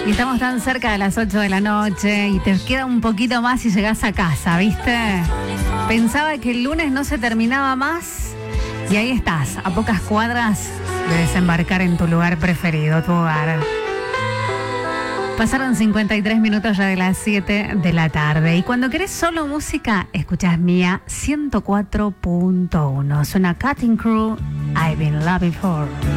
Y estamos tan cerca de las 8 de la noche y te queda un poquito más y llegás a casa, ¿viste? Pensaba que el lunes no se terminaba más y ahí estás, a pocas cuadras de desembarcar en tu lugar preferido, tu hogar. Pasaron 53 minutos ya de las 7 de la tarde y cuando querés solo música, escuchás Mía 104.1. Suena Cutting Crew, I've Been Loved Before.